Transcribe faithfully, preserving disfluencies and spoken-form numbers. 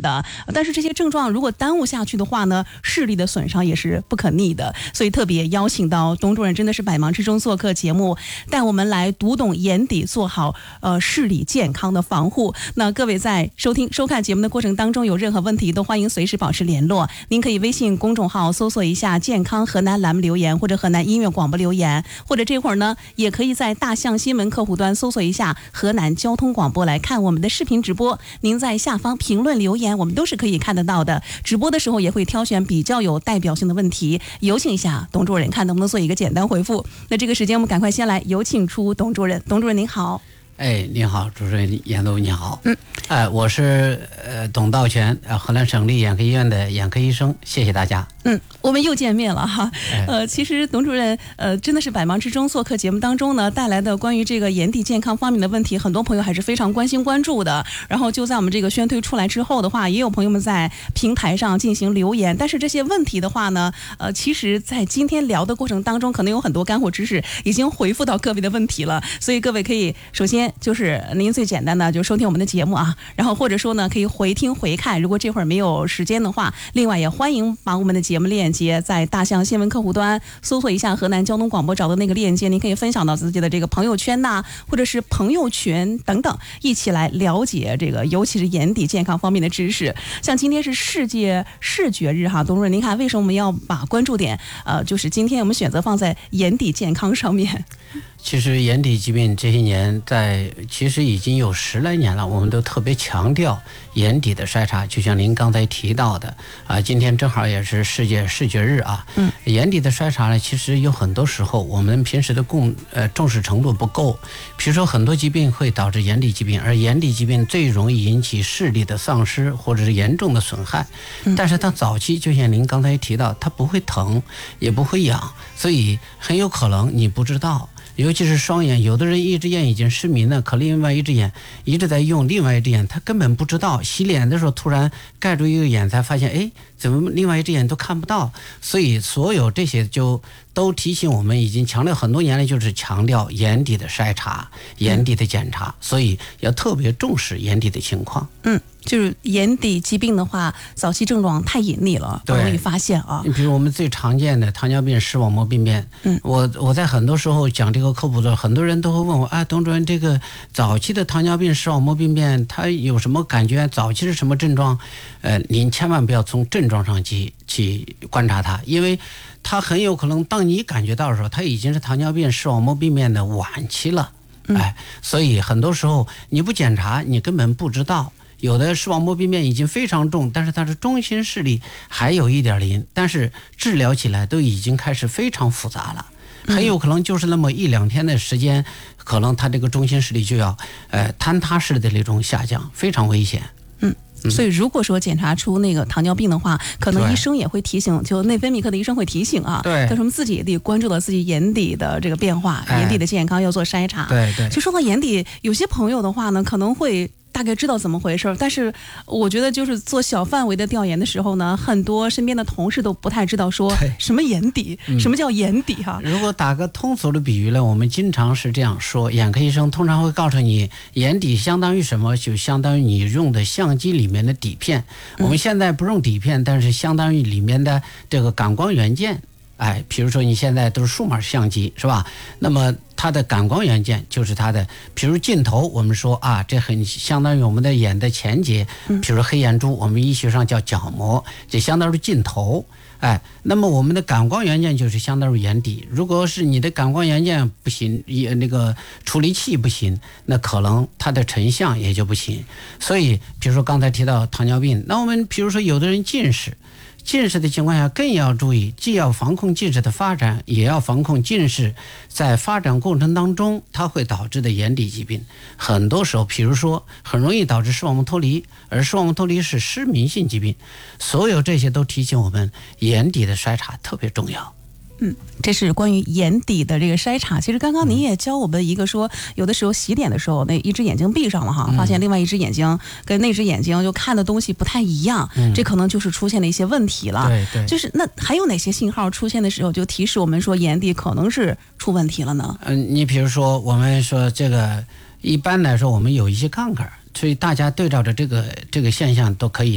的，但是这些症状如果耽误下去的话呢，视力的损伤也是不可逆的。所以特别邀请到董主任，真的是百忙之中做客节目，带我们来读懂眼底，做好呃视力健康的防护。那各位在收听收看节目的过程当中有任何问题，都欢迎随时保持联络。您可以微信公众号搜索一下健康河南栏目留言，或者河南音乐广播留言，或者这会儿呢也可以在大象新闻客户端搜索一下河南交通广播来看我们的视频直播。您在下方评论留言，我们都是可以看得到的。直播的时候也会挑选比较有代表性的问题，有请一下董主任，看能不能做一个简单回复。那这个时间我们赶快先来有请出董主任。董主任您好。 哎，你好，主持人严总，你好。嗯，哎，我是呃董道全，呃河南省立眼科医院的眼科医生，谢谢大家。 嗯，我们又见面了哈。呃，其实董主任呃真的是百忙之中做客节目当中呢，带来的关于这个眼底健康方面的问题，很多朋友还是非常关心关注的。然后就在我们这个宣推出来之后的话，也有朋友们在平台上进行留言。但是这些问题的话呢，呃，其实在今天聊的过程当中，可能有很多干货知识已经回复到各位的问题了。所以各位可以首先就是您最简单的就收听我们的节目啊，然后或者说呢可以回听回看。如果这会儿没有时间的话，另外也欢迎把我们的节目链接在大象新闻客户端搜索一下河南交通广播，找到那个链接，您可以分享到自己的这个朋友圈呐、啊，或者是朋友群等等，一起来了解这个尤其是眼底健康方面的知识。像今天是世界视觉日哈，董主任您看为什么我们要把关注点呃就是今天我们选择放在眼底健康上面？ 其实眼底疾病这些年在其实已经有十来年了，我们都特别强调眼底的筛查，就像您刚才提到的啊，今天正好也是世界视觉日啊。嗯，眼底的筛查呢，其实有很多时候我们平时的共呃重视程度不够。比如说很多疾病会导致眼底疾病，而眼底疾病最容易引起视力的丧失或者是严重的损害。但是它早期就像您刚才提到，它不会疼也不会痒，所以很有可能你不知道。尤其是双眼，有的人一只眼已经失明了，可另外一只眼一直在用另外一只眼，他根本不知道，洗脸的时候突然盖住一个眼才发现，哎，怎么另外一只眼都看不到。所以所有这些就都提醒我们，已经强调很多年了，就是强调眼底的筛查、眼底的检查，所以要特别重视眼底的情况。 嗯，就是眼底疾病的话，早期症状太隐匿了，不容易发现啊。 比如我们最常见的糖尿病视网膜病变，嗯，我我在很多时候讲这个科普的时候，很多人都会问我，啊，董主任，这个早期的糖尿病视网膜病变，它有什么感觉？早期是什么症状？呃，您千万不要从症状上去去观察它，因为它很有可能当你感觉到的时候，它已经是糖尿病视网膜病变的晚期了。哎，所以很多时候你不检查，你根本不知道。有的视网膜病变已经非常重，但是它的中心视力还有一点零，但是治疗起来都已经开始非常复杂了，很有可能就是那么一两天的时间，可能它这个中心视力就要呃坍塌式的那种下降，非常危险。 嗯。所以如果说检查出那个糖尿病的话，可能医生也会提醒，就内分泌科的医生会提醒啊， 对， 他说自己也得关注到自己眼底的这个变化，哎、眼底的健康要做筛查。 对对。 其实说到眼底，有些朋友的话呢，可能会大概知道怎么回事，但是我觉得就是做小范围的调研的时候呢，很多身边的同事都不太知道说什么眼底，什么叫眼底哈、啊嗯。如果打个通俗的比喻呢，我们经常是这样说，眼科医生通常会告诉你，眼底相当于什么，就相当于你用的相机里面的底片。我们现在不用底片，但是相当于里面的这个感光元件。哎，比如说你现在都是数码相机，是吧？那么它的感光元件就是它的，比如镜头，我们说啊，这很相当于我们的眼的前节，比如黑眼珠，我们医学上叫角膜，这相当于镜头。哎，那么我们的感光元件就是相当于眼底。如果是你的感光元件不行，也那个处理器不行，那可能它的成像也就不行。所以，比如说刚才提到糖尿病，那我们比如说有的人近视。近视的情况下更要注意，既要防控近视的发展，也要防控近视在发展过程当中它会导致的眼底疾病。很多时候比如说很容易导致视网膜脱离，而视网膜脱离是失明性疾病，所有这些都提醒我们眼底的筛查特别重要。 嗯，这是关于眼底的这个筛查。其实刚刚您也教我们一个说，有的时候洗脸的时候，那一只眼睛闭上了哈，发现另外一只眼睛跟那只眼睛就看的东西不太一样，嗯、这可能就是出现了一些问题了。 对对， 就是那还有哪些信号出现的时候，就提示我们说眼底可能是出问题了呢？ 嗯、呃，你比如说我们说这个，一般来说我们有一些杠杆，所以大家对照着这个这个现象都可以。